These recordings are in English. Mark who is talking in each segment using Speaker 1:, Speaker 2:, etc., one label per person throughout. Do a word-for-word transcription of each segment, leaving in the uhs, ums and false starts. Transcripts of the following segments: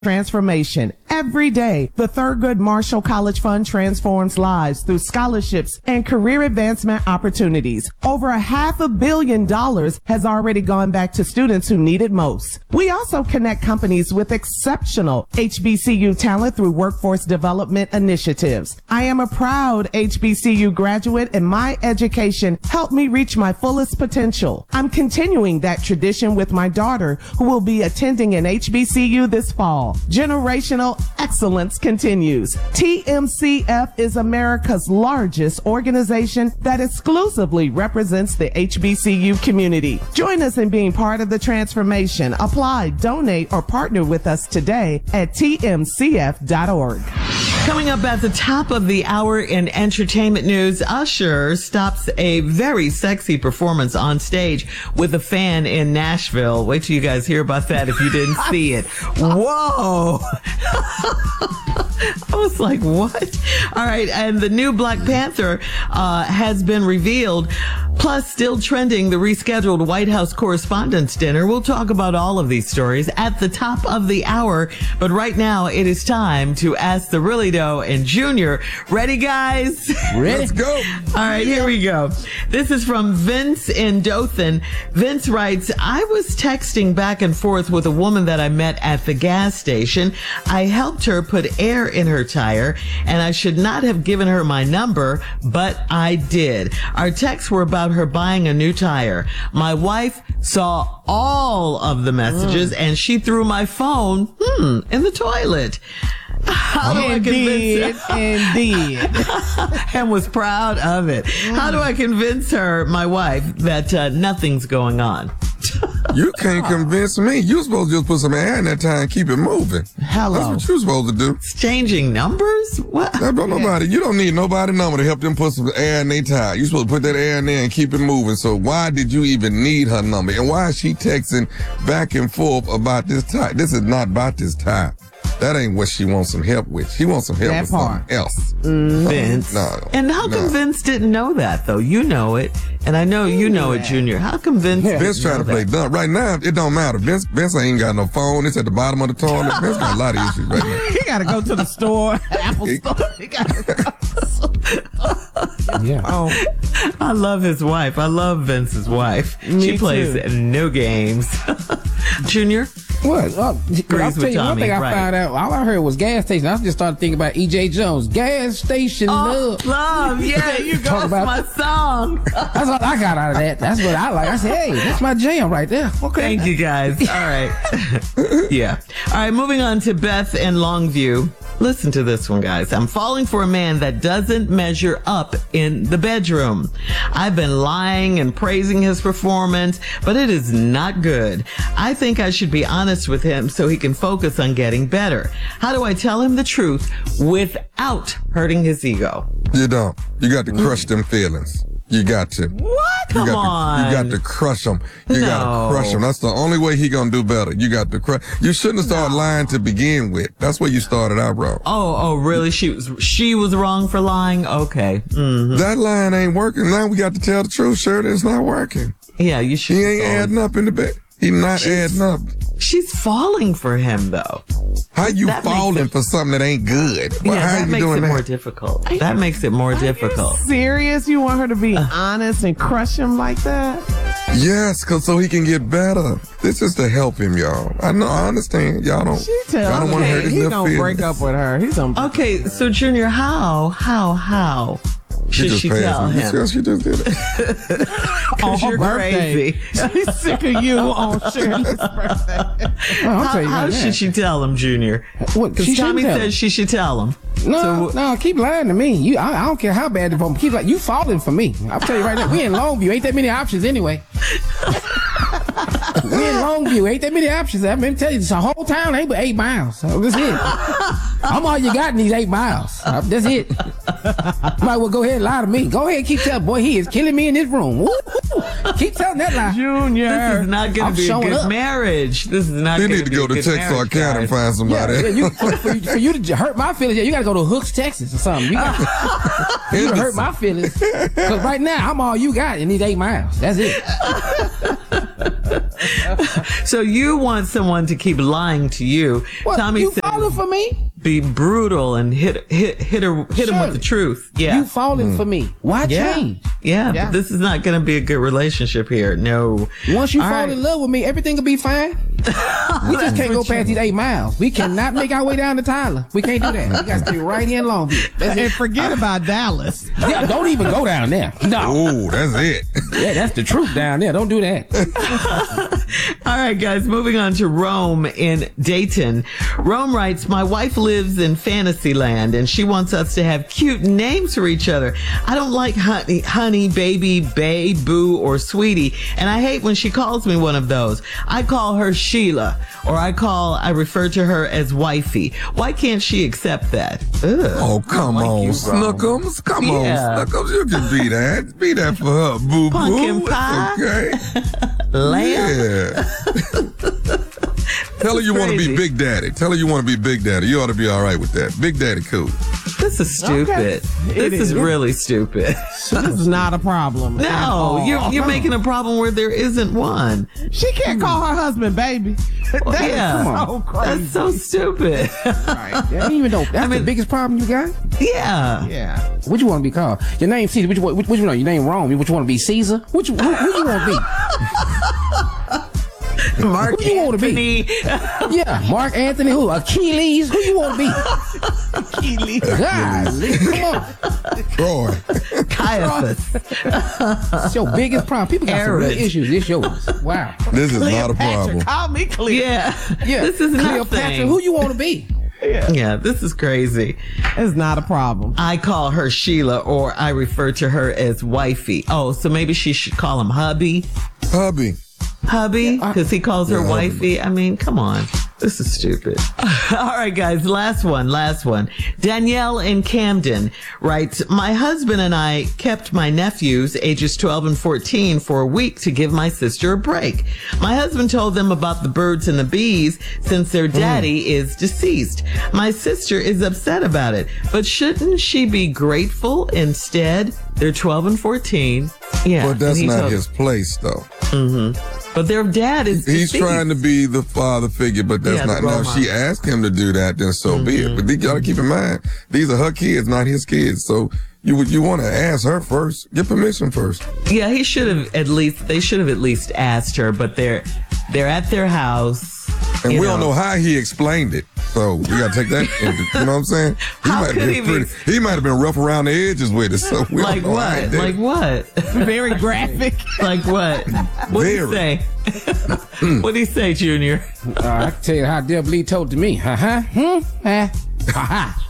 Speaker 1: transformation. Every day, the Thurgood Marshall College Fund transforms lives through scholarships and career advancement opportunities. Over a half a billion dollars has already gone back to students who need it most. We also connect companies with exceptional H B C U talent through workforce development initiatives. I am a proud H B C U graduate, and my education helped me reach my fullest potential. I'm continuing that tradition with my daughter, who will be attending an H B C U this fall. Generational excellence continues. T M C F is America's largest organization that exclusively represents the H B C U community. Join us in being part of the transformation. Apply, donate, or partner with us today at T M C F dot org.
Speaker 2: Coming up at the top of the hour in entertainment news, Usher stops a very sexy performance on stage with a fan in Nashville. Wait till you guys hear about that if you didn't see it. Whoa! I was like, what? All right, and the new Black Panther uh, has been revealed. Plus, still trending, the rescheduled White House Correspondents' Dinner. We'll talk about all of these stories at the top of the hour. But right now, it is time to ask the Really Doe and Junior. Ready, guys?
Speaker 3: Ready? Let's go.
Speaker 2: All right, here we go. This is from Vince in Dothan. Vince writes, I was texting back and forth with a woman that I met at the gas station. I helped her put air in her tire, and I should not have given her my number, but I did. Our texts were about her buying a new tire. My wife saw all of the messages, mm. and she threw my phone hmm, in the toilet. How do
Speaker 1: indeed,
Speaker 2: I convince her?
Speaker 1: Indeed.
Speaker 2: And was proud of it. Mm. How do I convince her, my wife, that uh, nothing's going on?
Speaker 3: You can't convince me. You're supposed to just put some air in that tire and keep it moving.
Speaker 1: Hello.
Speaker 3: That's what you're supposed to do.
Speaker 2: It's changing numbers? What?
Speaker 3: That don't nobody. You don't need nobody number to help them put some air in their tire. You're supposed to put that air in there and keep it moving. So why did you even need her number? And why is she texting back and forth about this tire? This is not about this tire. That ain't what she wants some help with. She wants some help
Speaker 1: that
Speaker 3: with
Speaker 1: part.
Speaker 3: something else.
Speaker 2: Mm, Vince.
Speaker 3: No, no,
Speaker 2: and how
Speaker 3: no.
Speaker 2: come Vince didn't know that, though? You know it. And I know you know it, Junior. How come Vince
Speaker 3: yeah. Vince trying to play dumb. Right now, it don't matter. Vince Vince ain't got no phone. It's at the bottom of the toilet. Vince got a lot of issues right now.
Speaker 1: He got to go to the store, Apple store. He gotta
Speaker 2: yeah. Oh. I love his wife. I love Vince's wife.
Speaker 1: Me
Speaker 2: she plays
Speaker 1: too.
Speaker 2: no games. Junior?
Speaker 4: What? Uh, I'll tell you one thing I right. found out. All I heard was gas station. I just started thinking about E J Jones. Gas station
Speaker 2: oh,
Speaker 4: love.
Speaker 2: Love. Yeah, you go. That's my song.
Speaker 4: That's what I got out of that. That's what I like. I said, hey, that's my jam right there. Okay.
Speaker 2: Thank you, guys. All right. Yeah. All right, moving on to Beth and Longview. Listen to this one, guys. I'm falling for a man that doesn't measure up in the bedroom. I've been lying and praising his performance, but it is not good. I think I should be honest with him so he can focus on getting better. How do I tell him the truth without hurting his ego?
Speaker 3: You don't. You got to crush them feelings. You got to.
Speaker 2: What? Come
Speaker 3: you got
Speaker 2: on.
Speaker 3: To, you got to crush them. You
Speaker 2: no.
Speaker 3: got to crush them. That's the only way he gonna do better. You got to crush. You shouldn't have started no. lying to begin with. That's where you started out wrong.
Speaker 2: Oh, oh, really? She was she was wrong for lying? Okay. Mm-hmm.
Speaker 3: That line ain't working. Now we got to tell the truth. Sure, it's not working.
Speaker 2: Yeah, you should.
Speaker 3: He ain't adding up in the bed. He not
Speaker 2: she's,
Speaker 3: adding up.
Speaker 2: She's falling for him, though.
Speaker 3: How you
Speaker 2: that
Speaker 3: falling it, for something that ain't good? Well,
Speaker 2: yeah,
Speaker 3: how
Speaker 2: that
Speaker 3: you
Speaker 2: makes
Speaker 3: doing
Speaker 2: it
Speaker 3: that?
Speaker 2: more difficult. That makes it more
Speaker 1: Are
Speaker 2: difficult.
Speaker 1: You serious? You want her to be uh, honest and crush him like that?
Speaker 3: Yes, cause so he can get better. This is to help him, y'all. I know, I understand. Y'all don't.
Speaker 1: She tell
Speaker 3: y'all don't want to hurt his
Speaker 1: He's
Speaker 3: little
Speaker 1: gonna
Speaker 3: feelings.
Speaker 1: break up with her. He's gonna.
Speaker 2: Okay, so Junior, how, how, how?
Speaker 3: She
Speaker 2: Should
Speaker 3: just
Speaker 2: she
Speaker 3: passed
Speaker 2: tell
Speaker 3: me.
Speaker 2: him?
Speaker 3: She just did it.
Speaker 1: On her
Speaker 2: you're
Speaker 1: birthday.
Speaker 2: Crazy.
Speaker 1: She's sick of you on Shirley's birthday.
Speaker 4: Oh,
Speaker 2: how how should that. she tell him, Junior? Because Tommy says him. she should tell him.
Speaker 4: No,
Speaker 2: so,
Speaker 4: no, keep lying to me. You, I, I don't care how bad the phone. Keep like you falling for me. I'll tell you right now. We in Longview, ain't that many options anyway. We in Longview, ain't that many options. I've been telling you, this whole town ain't but eight miles. So that's it. I'm all you got in these eight miles. Uh, that's it. Might well go ahead and lie to me. Go ahead and keep telling, boy, he is killing me in this room. Woo-hoo. Keep telling that lie.
Speaker 1: Junior.
Speaker 2: This is not going to be a good
Speaker 4: up.
Speaker 2: marriage. This is not
Speaker 3: You
Speaker 2: going
Speaker 3: need to go to Texarkana and find
Speaker 4: Yeah,
Speaker 3: somebody.
Speaker 4: yeah, you, for, for, you, for you to hurt my feelings, yeah, you got to go to Hooks, Texas or something. You got you to hurt my feelings. Because right now, I'm all you got in these eight miles. That's it.
Speaker 2: So you want someone to keep lying to you.
Speaker 4: What,
Speaker 2: Tommy
Speaker 4: you
Speaker 2: said,
Speaker 4: falling for me?
Speaker 2: be brutal and hit hit hit her hit him with the truth. Yeah.
Speaker 4: You falling for me. Why
Speaker 2: yeah.
Speaker 4: change?
Speaker 2: Yeah,
Speaker 1: Yeah.
Speaker 2: but this is not going to be a good relationship here. No.
Speaker 4: Once you
Speaker 2: All
Speaker 4: fall
Speaker 2: right.
Speaker 4: in love with me, everything will be fine. We just can't go past these eight miles. We cannot make our way down to Tyler. We can't do that. We got to stay right here in Long Beach. That's
Speaker 1: And
Speaker 4: it.
Speaker 1: forget about Dallas.
Speaker 4: Yeah, don't even go down there. No.
Speaker 3: Oh, that's it.
Speaker 4: Yeah, that's the truth down there. Don't do that.
Speaker 2: All right, guys, moving on to Rome in Dayton. Rome writes, my wife lives in Fantasyland and she wants us to have cute names for each other. I don't like honey, honey, baby, bae, boo, or sweetie. And I hate when she calls me one of those. I call her Sheila, or I call, I refer to her as wifey. Why can't she accept that? Ugh.
Speaker 3: Oh, come
Speaker 2: like
Speaker 3: on,
Speaker 2: you,
Speaker 3: Snookums. Come
Speaker 2: Yeah.
Speaker 3: on, Snookums. You can be that. Be that for her, boo boo.
Speaker 2: Pumpkin pie.
Speaker 3: It's okay.
Speaker 2: Lamb.
Speaker 3: Yeah. Tell her you want to be
Speaker 2: crazy.
Speaker 3: Big Daddy. Tell her you want to be Big Daddy. You ought to be all right with that. Big Daddy cool.
Speaker 2: This is stupid.
Speaker 1: Okay.
Speaker 2: This
Speaker 1: It
Speaker 2: is
Speaker 1: is.
Speaker 2: really stupid.
Speaker 1: This is not a problem. at
Speaker 2: No,
Speaker 1: all.
Speaker 2: you're you're making a problem where there isn't one.
Speaker 1: She can't call her husband baby. That is
Speaker 2: yeah,
Speaker 1: so crazy.
Speaker 2: that's so stupid.
Speaker 4: That ain't even know. That's
Speaker 2: I mean-
Speaker 4: the biggest problem you got.
Speaker 2: yeah.
Speaker 1: Yeah.
Speaker 4: What you want to be called? Your name Caesar. Which which, which you know? Your name Rome. Which you want to be Caesar? Which who, who you want to be?
Speaker 2: Mark
Speaker 4: Who you wanna be?
Speaker 2: Anthony.
Speaker 4: Yeah, Mark Anthony. Who? Achilles. Who you want to be?
Speaker 1: Achilles.
Speaker 4: God, come on.
Speaker 3: Troy.
Speaker 2: Caiaphas.
Speaker 4: It's your biggest problem. People got some real
Speaker 2: Aaron.
Speaker 4: issues. It's yours. Wow.
Speaker 3: This is not a
Speaker 1: Cleopatra,
Speaker 3: problem.
Speaker 1: call me Cleo.
Speaker 2: Yeah.
Speaker 4: Yeah.
Speaker 2: This is
Speaker 4: Cleopatra.
Speaker 2: nothing.
Speaker 4: Who you want to be?
Speaker 2: Yeah, this is crazy.
Speaker 1: It's not a problem.
Speaker 2: I call her Sheila, or I refer to her as wifey. Oh, so maybe she should call him hubby.
Speaker 3: Hubby.
Speaker 2: Hubby, because he calls her
Speaker 3: Yeah, hubby.
Speaker 2: wifey. I mean, come on. This is stupid. All right, guys. Last one. Last one. Danielle in Camden writes, my husband and I kept my nephews, ages twelve and fourteen, for a week to give my sister a break. My husband told them about the birds and the bees since their daddy is deceased. My sister is upset about it, but shouldn't she be grateful instead? They're twelve and fourteen. Yeah.
Speaker 3: But that's
Speaker 2: and he
Speaker 3: not
Speaker 2: told-
Speaker 3: his place, though.
Speaker 2: But their dad is
Speaker 3: He's
Speaker 2: deceased.
Speaker 3: trying to be the father figure, but that's
Speaker 2: Yeah, the
Speaker 3: not. Now,
Speaker 2: role
Speaker 3: if she
Speaker 2: model.
Speaker 3: asked him to do that, then so be it. But you gotta keep in mind, these are her kids, not his kids. So you would you want to ask her first, get permission first.
Speaker 2: Yeah, he should have at least. They should have at least asked her. But they're they're at their house,
Speaker 3: And
Speaker 2: you
Speaker 3: we don't know how he explained it. So we gotta take that. Into, you know what I'm saying? He
Speaker 2: How
Speaker 3: might have
Speaker 2: could
Speaker 3: been
Speaker 2: he be-
Speaker 3: pretty. He might have been rough around the edges with it. So we
Speaker 2: Like
Speaker 3: don't know how he
Speaker 2: what?
Speaker 3: did
Speaker 2: Like
Speaker 3: it.
Speaker 2: what?
Speaker 1: Very graphic.
Speaker 2: Like what? What did he
Speaker 3: Very.
Speaker 2: say? What did he say, Junior?
Speaker 4: Uh, I can tell you how Deb Lee told it to me. Uh huh. Hmm. Uh, ha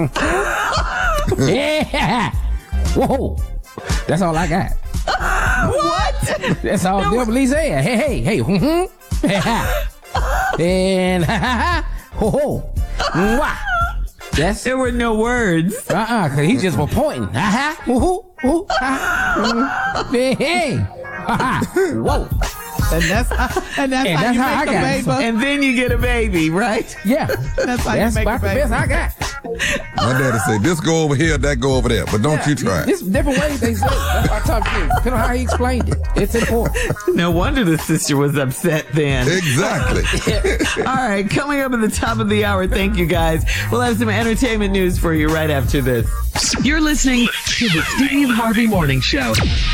Speaker 4: ha. Yeah. Whoa. That's all I got.
Speaker 2: What?
Speaker 4: That's all Deb Lee said. Hey, hey, hey. Mm-hmm. Ha ha. And ha ha ha. Ho ho. Mwah. That's
Speaker 2: There were no words.
Speaker 4: uh-uh, cause he just was pointing. Ha ha. Woo hoo. Ha. Hey, hey. Ha ha. Whoa.
Speaker 1: And that's how, and that's
Speaker 4: And
Speaker 1: how
Speaker 4: that's
Speaker 1: you
Speaker 4: how I
Speaker 1: make a
Speaker 4: got it.
Speaker 1: baby.
Speaker 2: And then you get a baby, right?
Speaker 4: Yeah.
Speaker 1: That's how
Speaker 4: That's
Speaker 1: you make a
Speaker 4: about the
Speaker 1: baby.
Speaker 4: best I got.
Speaker 3: My daddy said, "This go over here, that go over there." But don't you try it.
Speaker 4: There's different ways they say it. That's why I talk to you. Depending on how he explained it. It's important.
Speaker 2: No wonder the sister was upset then.
Speaker 3: Exactly.
Speaker 2: All right, coming up at the top of the hour. Thank you, guys. We'll have some entertainment news for you right after this.
Speaker 5: You're listening to the Steve Harvey Morning Show.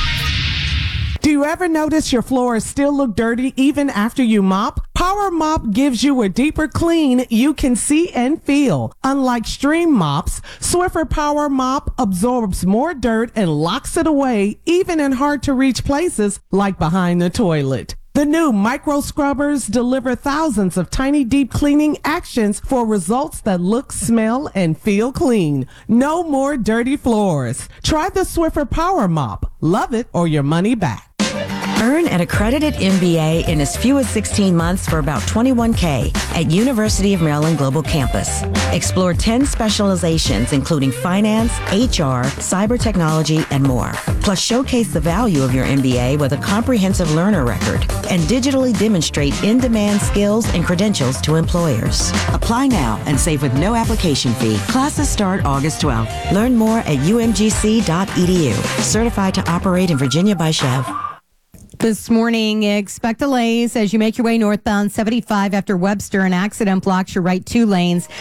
Speaker 1: Do you ever notice your floors still look dirty even after you mop? Power Mop gives you a deeper clean you can see and feel. Unlike Stream Mops, Swiffer Power Mop absorbs more dirt and locks it away even in hard to reach places like behind the toilet. The new micro scrubbers deliver thousands of tiny deep cleaning actions for results that look, smell, and feel clean. No more dirty floors. Try the Swiffer Power Mop. Love it or your money back.
Speaker 6: Earn an accredited M B A in as few as sixteen months for about twenty-one K at University of Maryland Global Campus. Explore ten specializations including finance, H R, cyber technology, and more. Plus showcase the value of your M B A with a comprehensive learner record and digitally demonstrate in-demand skills and credentials to employers. Apply now and save with no application fee. Classes start August twelfth. Learn more at U M G C dot E D U. Certified to operate in Virginia by Chev.
Speaker 7: This morning, expect delays as you make your way northbound seventy-five after Webster. An accident blocks your right two lanes.